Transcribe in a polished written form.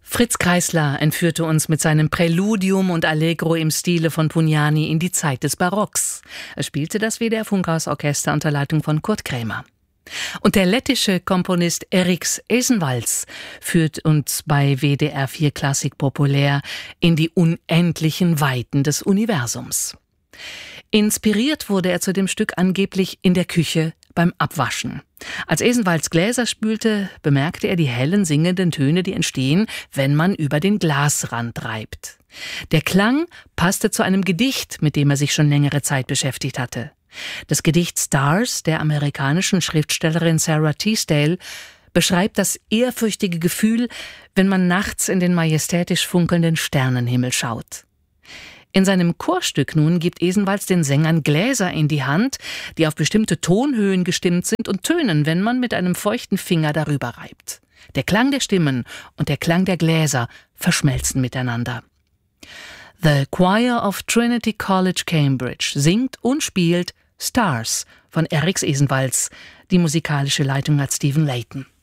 Fritz Kreisler entführte uns mit seinem Präludium und Allegro im Stile von Pugnani in die Zeit des Barocks. Er spielte das WDR Funkhausorchester unter Leitung von Kurt Krämer. Und der lettische Komponist Eriks Esenvals führt uns bei WDR 4 Klassik populär in die unendlichen Weiten des Universums. Inspiriert wurde er zu dem Stück angeblich in der Küche beim Abwaschen. Als Esenvals Gläser spülte, bemerkte er die hellen singenden Töne, die entstehen, wenn man über den Glasrand reibt. Der Klang passte zu einem Gedicht, mit dem er sich schon längere Zeit beschäftigt hatte. Das Gedicht Stars der amerikanischen Schriftstellerin Sarah Teasdale beschreibt das ehrfürchtige Gefühl, wenn man nachts in den majestätisch funkelnden Sternenhimmel schaut. In seinem Chorstück nun gibt Esenvals den Sängern Gläser in die Hand, die auf bestimmte Tonhöhen gestimmt sind und tönen, wenn man mit einem feuchten Finger darüber reibt. Der Klang der Stimmen und der Klang der Gläser verschmelzen miteinander. The Choir of Trinity College Cambridge singt und spielt Stars von Eriks Esenvals. Die musikalische Leitung hat Stephen Layton.